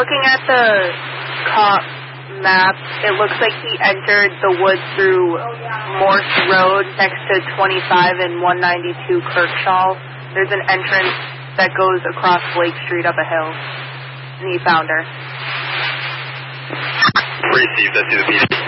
looking at the cop map, it looks like he entered the woods through Morse Road next to 25 and 192 Kirkshaw. There's an entrance that goes across Lake Street up a hill, and he found her. Received. That's the